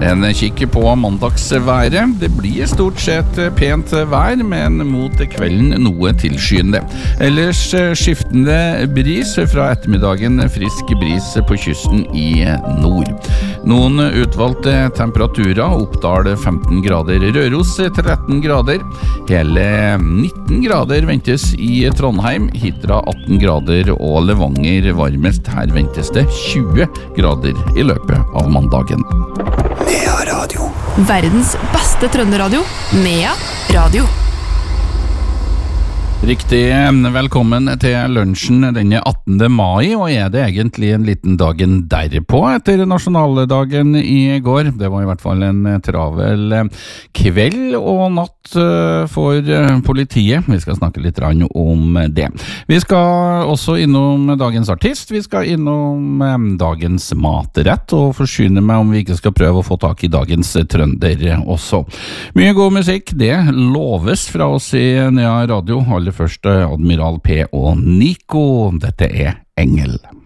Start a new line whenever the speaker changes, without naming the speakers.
En kikk på mandagsværet. Det blir stort sett pent vær, men mot kvelden noe tilskyende. Ellers skiftende bris, fra ettermiddagen frisk bris på kysten i nord. Noen utvalgte temperaturer: Oppdal 15 grader, Røros 13 grader, hele 19 grader ventes i Trondheim, Hitra 18 grader og Levanger varmest. Her ventes det 20 grader i løpet av mandagen.
Nea Radio.
Verdens beste trønderadio, Nea Radio.
Riktig, velkommen til lunsjen denne 18. mai, og det egentlig en liten dagen derpå etter nasjonaldagen i går. Det var i hvert fall en travel kveld og natt for politiet. Vi skal snakke litt om det. Vi skal også innom dagens artist, vi skal innom dagens matrett, og forsyne meg om vi ikke skal prøve å få tak i dagens trønder også. Mye god musikk, det loves fra oss i Nea Radio. Aller først Admiral P og Nico. Dette Engel.